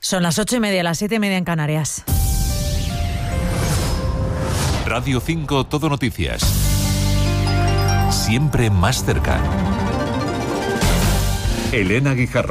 Son las 8:30, las 7:30 en Canarias. Radio 5 Todo Noticias. Siempre más cerca. Elena Guijarro.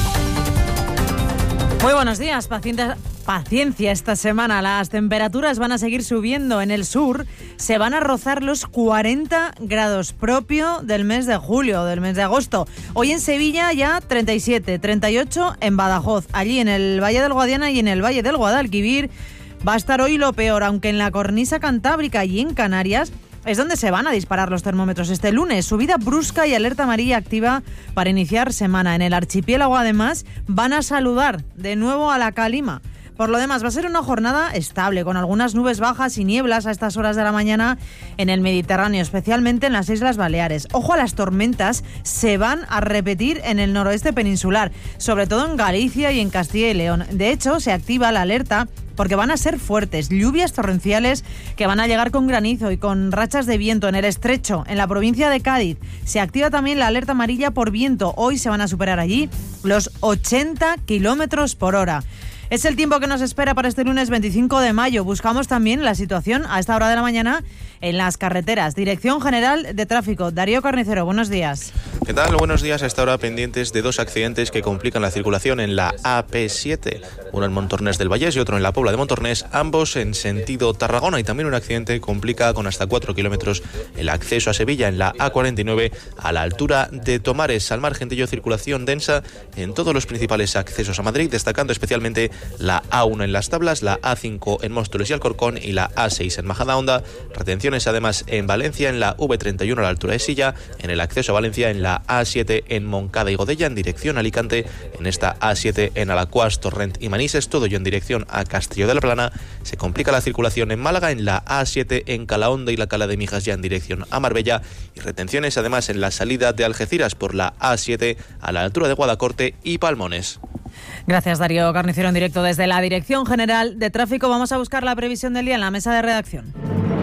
Muy buenos días, paciencia esta semana. Las temperaturas van a seguir subiendo. En el sur se van a rozar los 40 grados, propio del mes de julio, del mes de agosto. Hoy en Sevilla ya 37, 38 en Badajoz. Allí en el Valle del Guadiana y en el Valle del Guadalquivir va a estar hoy lo peor, aunque en la cornisa cantábrica y en Canarias es donde se van a disparar los termómetros este lunes. Subida brusca y alerta amarilla activa para iniciar semana. En el archipiélago, además, van a saludar de nuevo a la calima. Por lo demás, va a ser una jornada estable, con algunas nubes bajas y nieblas a estas horas de la mañana en el Mediterráneo, especialmente en las Islas Baleares. Ojo a las tormentas, se van a repetir en el noroeste peninsular, sobre todo en Galicia y en Castilla y León. De hecho, se activa la alerta porque van a ser fuertes, lluvias torrenciales que van a llegar con granizo y con rachas de viento en el estrecho, en la provincia de Cádiz. Se activa también la alerta amarilla por viento. Hoy se van a superar allí los 80 kilómetros por hora. Es el tiempo que nos espera para este lunes 25 de mayo. Buscamos también la situación a esta hora de la mañana en las carreteras. Dirección General de Tráfico. Darío Carnicero, buenos días. ¿Qué tal? Buenos días. A esta hora pendientes de dos accidentes que complican la circulación en la AP7. Uno en Montornès del Vallès y otro en la Pobla de Montornès, ambos en sentido Tarragona. Y también un accidente complica con hasta 4 kilómetros el acceso a Sevilla en la A49 a la altura de Tomares. Al margen de ello, circulación densa en todos los principales accesos a Madrid, destacando especialmente la A1 en Las Tablas, la A5 en Móstoles y Alcorcón y la A6 en Majadahonda. Retenciones además en Valencia, en la V31 a la altura de Silla, en el acceso a Valencia en la A7 en Moncada y Godella, en dirección a Alicante, en esta A7 en Alacuás, Torrent y Manises, todo ello en dirección a Castillo de la Plana. Se complica la circulación en Málaga, en la A7 en Calahonda y la Cala de Mijas ya en dirección a Marbella, y retenciones además en la salida de Algeciras por la A7 a la altura de Guadacorte y Palmones. Gracias, Darío Carnicero, en directo desde la Dirección General de Tráfico. Vamos a buscar la previsión del día en la mesa de redacción.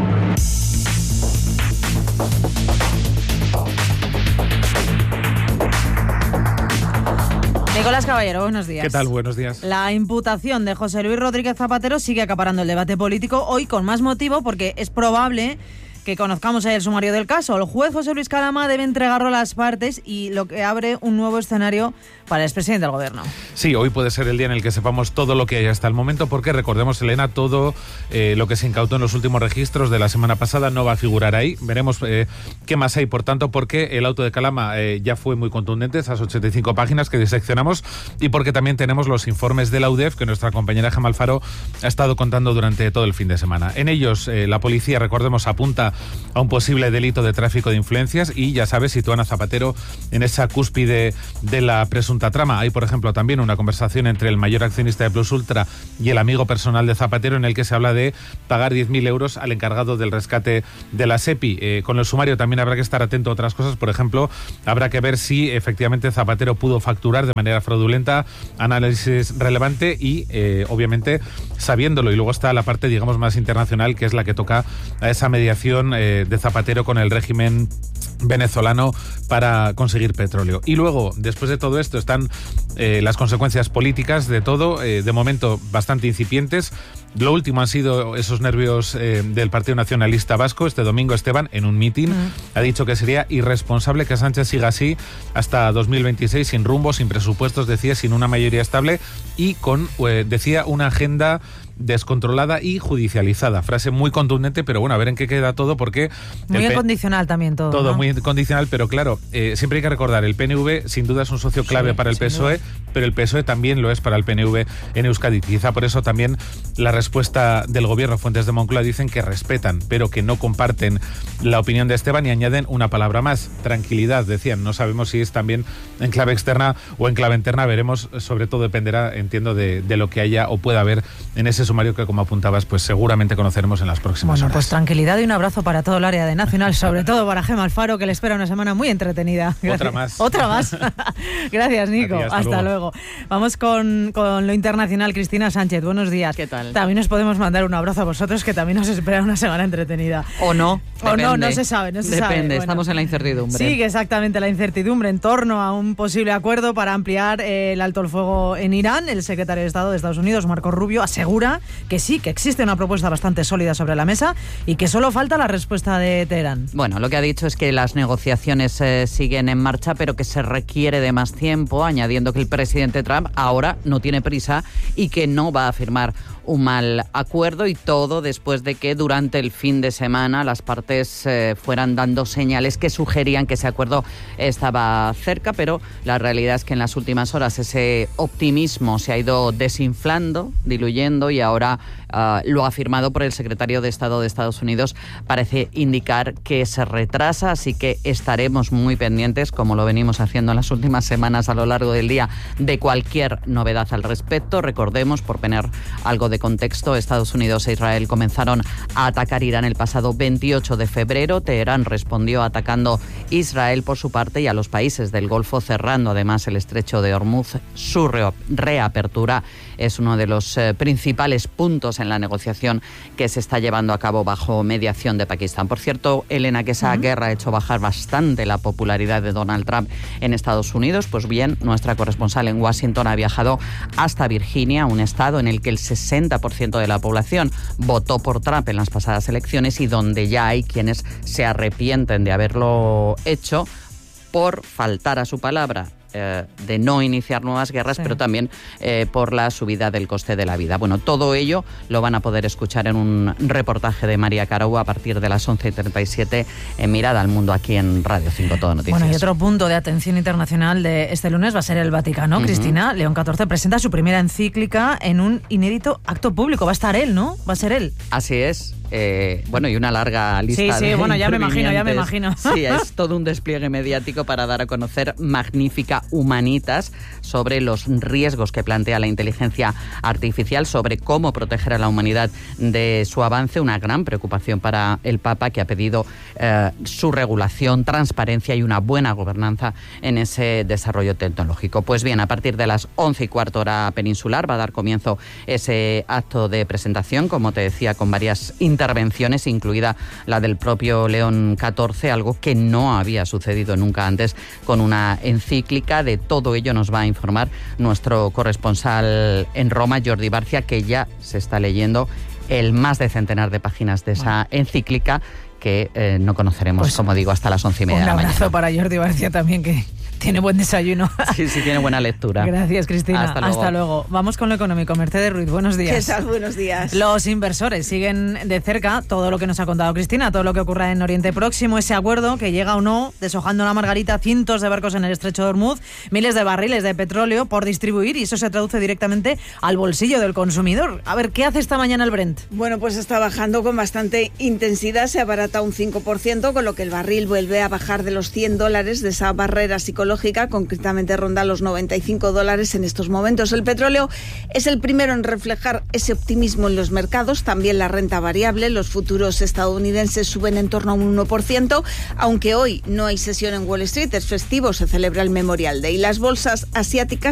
Nicolás Caballero, buenos días. ¿Qué tal? Buenos días. La imputación de José Luis Rodríguez Zapatero sigue acaparando el debate político, hoy con más motivo porque es probable que conozcamos el sumario del caso. El juez José Luis Calama debe entregarlo a las partes y lo que abre un nuevo escenario para el expresidente del Gobierno. Sí, hoy puede ser el día en el que sepamos todo lo que hay hasta el momento, porque recordemos, Elena, todo lo que se incautó en los últimos registros de la semana pasada no va a figurar ahí. Veremos qué más hay, por tanto, porque el auto de Calama ya fue muy contundente, esas 85 páginas que diseccionamos, y porque también tenemos los informes de la UDEF que nuestra compañera Gemma Alfaro ha estado contando durante todo el fin de semana. En ellos, la policía, recordemos, apunta a un posible delito de tráfico de influencias y, ya sabes, sitúan a Zapatero en esa cúspide de la presunta trama. Hay, por ejemplo, también una conversación entre el mayor accionista de Plus Ultra y el amigo personal de Zapatero, en el que se habla de pagar 10.000 euros al encargado del rescate de la SEPI. Con el sumario también habrá que estar atento a otras cosas. Por ejemplo, habrá que ver si efectivamente Zapatero pudo facturar de manera fraudulenta, análisis relevante y, obviamente, sabiéndolo. Y luego está la parte, digamos, más internacional, que es la que toca a esa mediación de Zapatero con el régimen venezolano para conseguir petróleo. Y luego, después de todo esto, están las consecuencias políticas de todo, de momento bastante incipientes. Lo último han sido esos nervios del Partido Nacionalista Vasco. Este domingo Esteban, en un mitin, ha dicho que sería irresponsable que Sánchez siga así hasta 2026, sin rumbo, sin presupuestos, decía, sin una mayoría estable y con, decía, una agenda descontrolada y judicializada. Frase muy contundente, pero bueno, a ver en qué queda todo, porque... Muy condicional también todo. Todo, ¿no? Muy condicional, pero claro, siempre hay que recordar, el PNV sin duda es un socio clave para el PSOE, pero el PSOE también lo es para el PNV en Euskadi. Quizá por eso también la respuesta del gobierno, fuentes de Moncloa dicen que respetan, pero que no comparten la opinión de Esteban, y añaden una palabra más, tranquilidad, decían. No sabemos si es también en clave externa o en clave interna, veremos, sobre todo dependerá, entiendo, de lo que haya o pueda haber en ese sumario que, como apuntabas, pues seguramente conoceremos en las próximas horas. Pues tranquilidad y un abrazo para todo el área de Nacional, sobre todo para Gemma Alfaro, que le espera una semana muy entretenida. Gracias. Otra más. Gracias, Nico. Hasta luego. luego. Vamos con lo internacional. Cristina Sánchez, buenos días. ¿Qué tal? También os podemos mandar un abrazo a vosotros, que también os espera una semana entretenida. O no. No se sabe, no se sabe. Depende, Bueno, estamos en la incertidumbre. Sí, exactamente, la incertidumbre en torno a un posible acuerdo para ampliar el alto el fuego en Irán. El secretario de Estado de Estados Unidos, Marco Rubio, asegura que sí, que existe una propuesta bastante sólida sobre la mesa y que solo falta la respuesta de Teherán. Bueno, lo que ha dicho es que las negociaciones siguen en marcha, pero que se requiere de más tiempo, añadiendo que el presidente Trump ahora no tiene prisa y que no va a firmar un mal acuerdo, y todo después de que durante el fin de semana las partes fueran dando señales que sugerían que ese acuerdo estaba cerca, pero la realidad es que en las últimas horas ese optimismo se ha ido desinflando, diluyendo, y ahora lo afirmado por el secretario de Estado de Estados Unidos parece indicar que se retrasa, así que estaremos muy pendientes, como lo venimos haciendo en las últimas semanas a lo largo del día, de cualquier novedad al respecto. Recordemos, por poner algo de contexto, Estados Unidos e Israel comenzaron a atacar Irán el pasado 28 de febrero. Teherán respondió atacando Israel por su parte y a los países del Golfo, cerrando además el estrecho de Hormuz. Su reapertura es uno de los principales puntos en la negociación que se está llevando a cabo bajo mediación de Pakistán. Por cierto, Elena, que esa guerra ha hecho bajar bastante la popularidad de Donald Trump en Estados Unidos. Pues bien, nuestra corresponsal en Washington ha viajado hasta Virginia, un estado en el que el 60% de la población votó por Trump en las pasadas elecciones y donde ya hay quienes se arrepienten de haberlo hecho por faltar a su palabra, de no iniciar nuevas guerras, sí, pero también por la subida del coste de la vida. Bueno, todo ello lo van a poder escuchar en un reportaje de María Carau a partir de las 11:37 en Mirada al Mundo, aquí en Radio 5 Todo Noticias. Bueno, y otro punto de atención internacional de este lunes va a ser el Vaticano. Cristina, León XIV presenta su primera encíclica en un inédito acto público. Va a estar él, ¿no? Va a ser él. Así es. Bueno, y una larga lista de bueno, ya me imagino. Sí, es todo un despliegue mediático para dar a conocer Magnífica Humanitas, sobre los riesgos que plantea la inteligencia artificial, sobre cómo proteger a la humanidad de su avance, una gran preocupación para el Papa, que ha pedido su regulación, transparencia y una buena gobernanza en ese desarrollo tecnológico. Pues bien, a partir de las 11:15 hora peninsular va a dar comienzo ese acto de presentación, como te decía, con varias intervenciones, incluida la del propio León XIV, algo que no había sucedido nunca antes con una encíclica. De todo ello nos va a informar nuestro corresponsal en Roma, Jordi Barcia, que ya se está leyendo el más de centenar de páginas de esa encíclica, que no conoceremos, pues, como digo, hasta las 11:30 de la mañana. Un abrazo para Jordi Barcia también, que tiene buen desayuno. Sí, tiene buena lectura. Gracias, Cristina. Hasta luego. Vamos con lo económico. Mercedes Ruiz, buenos días. ¿Qué tal? Buenos días. Los inversores siguen de cerca todo lo que nos ha contado Cristina, todo lo que ocurra en Oriente Próximo, ese acuerdo que llega o no, deshojando la margarita, cientos de barcos en el estrecho de Hormuz, miles de barriles de petróleo por distribuir, y eso se traduce directamente al bolsillo del consumidor. A ver, ¿qué hace esta mañana el Brent? Bueno, pues está bajando con bastante intensidad, se abarata un 5%, con lo que el barril vuelve a bajar de los $100, de esa barrera psicológica, concretamente ronda los $95 en estos momentos. El petróleo es el primero en reflejar ese optimismo en los mercados, también la renta variable. Los futuros estadounidenses suben en torno a un 1%, aunque hoy no hay sesión en Wall Street, es festivo, se celebra el Memorial Day. Las bolsas asiáticas